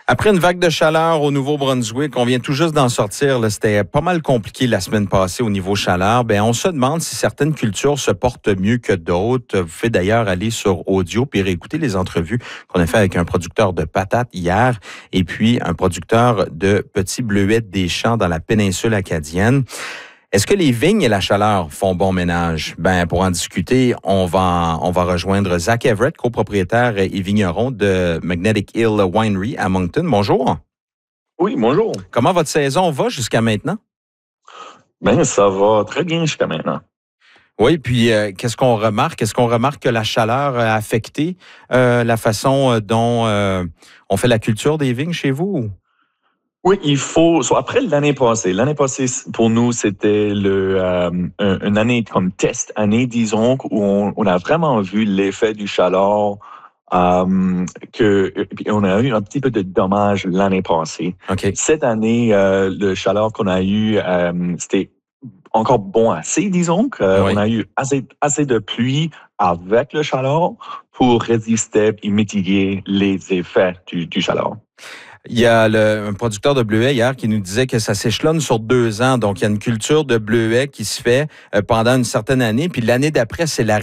Après une vague de chaleur au Nouveau-Brunswick, on vient tout juste d'en sortir. Là, c'était pas mal compliqué la semaine passée au niveau chaleur. Ben, on se demande si certaines cultures se portent mieux que d'autres. Vous pouvez d'ailleurs aller sur Audio puis réécouter les entrevues qu'on a fait avec un producteur de patates hier et puis un producteur de petits bleuets des champs dans la péninsule acadienne. Est-ce que les vignes et la chaleur font bon ménage? Ben, pour en discuter, on va rejoindre Zach Everett, copropriétaire et vigneron de Magnetic Hill Winery à Moncton. Bonjour. Oui, bonjour. Comment votre saison va jusqu'à maintenant? Bien, ça va très bien jusqu'à maintenant. Oui, puis qu'est-ce qu'on remarque? Est-ce qu'on remarque que la chaleur a affecté la façon dont on fait la culture des vignes chez vous? Oui, après l'année passée, pour nous, c'était une année comme test année, disons, où on a vraiment vu l'effet du chaleur, puis on a eu un petit peu de dommages l'année passée. OK. Cette année, le chaleur qu'on a eu, c'était encore bon assez, disons, qu'on a eu assez de pluie avec le chaleur pour résister et mitiguer les effets du chaleur. Il y a un producteur de bleuets hier qui nous disait que ça s'échelonne sur 2 ans. Donc, il y a une culture de bleuets qui se fait pendant une certaine année. Puis l'année d'après, c'est la